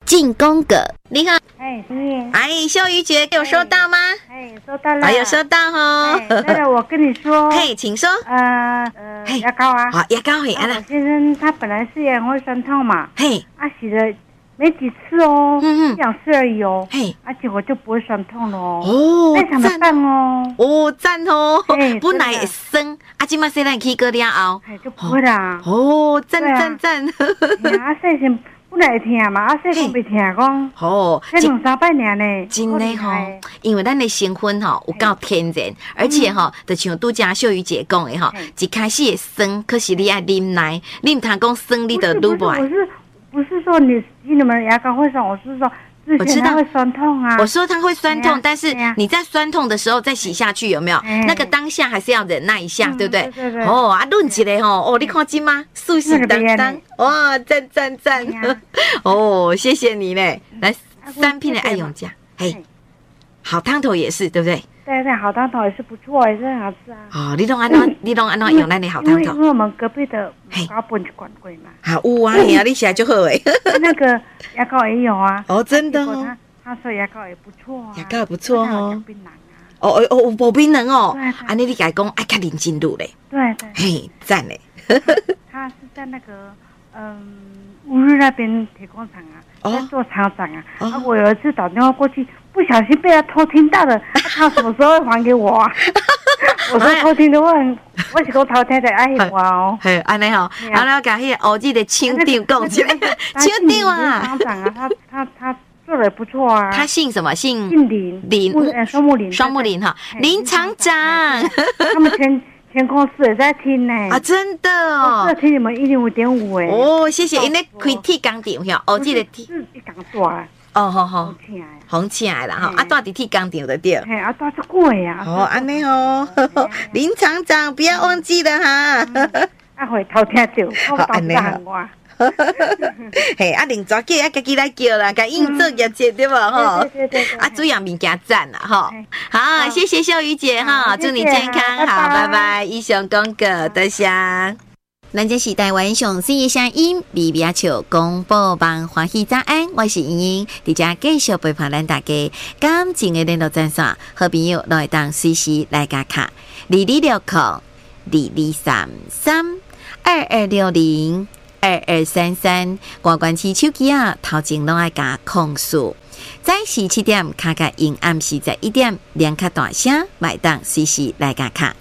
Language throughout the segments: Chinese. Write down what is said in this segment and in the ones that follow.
进宫格，你好，秀瑜姐有收到吗？ 收到了， 有收到哦。 对了，我跟你说， 请说。 牙膏啊， 好，牙膏我先生他本来是也会酸痛嘛，洗了没几次哦，2次而已哦，结果就不会酸痛了哦，非常的棒哦， 赞哦，本来会酸，现在虽然起过了后， 就不会啦， 赞， 细先本来会痛嘛，细讲袂痛讲，这2、3摆尔呢， 真的吼，因为咱的身份吼有够天然，而且吼，就像拄则秀瑜姐讲的吼，一开始会酸，可是你爱啉奶，你唔通讲酸，你就愈不爱。 不是说你们牙膏会酸，我是说之前它会酸痛啊。 我说它会酸痛，但是你在酸痛的时候再洗下去有没有？那个当下还是要忍耐一下，对不对？ 对。 论一个吼，你看金吗？素心当当，哇，赞！谢谢你嘞。来，3片的爱用家，好汤头也是，对不对？ 对，好汤头也是不错，也是很好吃啊。 你拢安怎用咱的好汤头？ 因为我们隔壁的牙膏就管贵嘛。 有啊，你写就好诶。 那个牙膏也有啊。 真的哦。 他说牙膏也不错啊。 牙膏也不错哦。 槟榔啊。 无槟榔哦。 对。 安尼你甲伊讲爱较认真度嘞。 对。 赞嘞。 他是在那个乌日那边铁工厂啊，在做厂长啊。我有一次打电话过去。不小心被他偷听到了，他什么时候会还给我啊？我说偷听的话，我是讲偷听的爱我哦。 安尼吼，然后甲迄个欧记的厂长讲起来，厂长啊， 厂长啊，他做的不错啊。 他姓什么？姓林，双木林哈，林厂长。 他们全公司也在听呢。 真的哦， 在听你们105.5哎。 谢谢，因为开铁工厂哟，欧记的铁是一工大。 好，红起来了哈！住伫铁工厂就对。 住这贵啊！ 安尼哦，林厂长不要忘记了哈。 会偷听到，我安尼我。 零抓叫家己来叫啦，甲应做业绩对无吼？ 对。 主要物件赞啦吼。好，谢谢秀瑜姐哈，祝你健康，好，拜拜。以上广告，多谢。咱这是台湾上水的声音，美美笑广播网欢喜早安，我是莹莹，伫遮继续陪伴咱大家感情的联络专线，好朋友都会当随时来加卡226022602233，关关起手机啊，头前拢爱加控诉。早时7点卡卡因暗时在1点，两卡大声，买当随时来加卡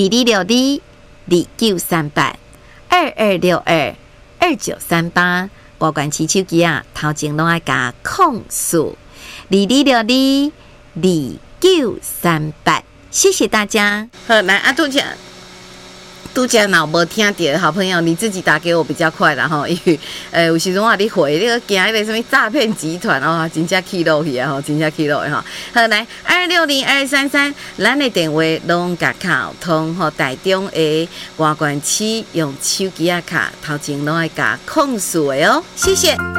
2262293822622938，挂关起手机啊，头前拢爱加控诉22622938，谢谢大家。好，来阿杜姐。拄则若无听到，好朋友你自己打给我比较快啦吼，因为有时阵我你回那个惊迄个什么诈骗集团哦，真正起落去啊吼，真正起落去吼。好，来2602233，咱的电话拢甲卡通吼，台中的外关市用手机啊卡，头前拢爱甲控诉的哦，谢谢。